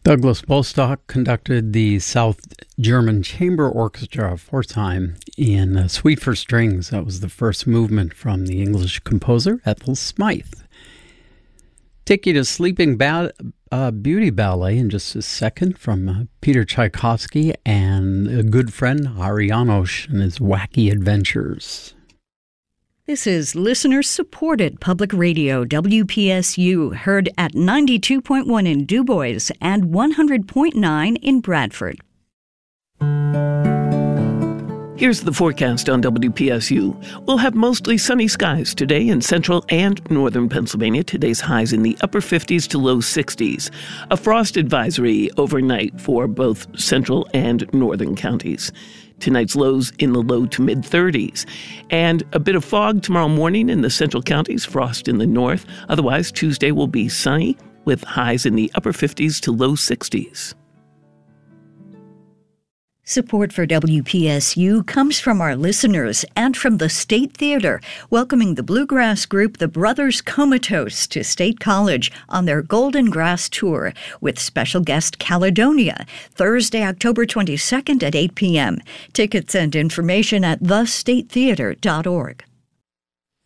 Douglas Bostock conducted the South German Chamber Orchestra Pforzheim in Suite for Strings. That was the first movement from the English composer Ethel Smythe. Take you to Sleeping Beauty Ballet in just a second from Peter Tchaikovsky and a good friend Ari Janos and his wacky adventures. This is listener-supported public radio, WPSU, heard at 92.1 in DuBois and 100.9 in Bradford. Here's the forecast on WPSU. We'll have mostly sunny skies today in central and northern Pennsylvania. Today's highs in the upper 50s to low 60s. A frost advisory overnight for both central and northern counties. Tonight's lows in the low to mid-30s. And a bit of fog tomorrow morning in the central counties, frost in the north. Otherwise, Tuesday will be sunny with highs in the upper 50s to low 60s. Support for WPSU comes from our listeners and from the State Theater, welcoming the bluegrass group The Brothers Comatose to State College on their Golden Grass Tour with special guest Caledonia, Thursday, October 22nd at 8 p.m. Tickets and information at thestatetheater.org.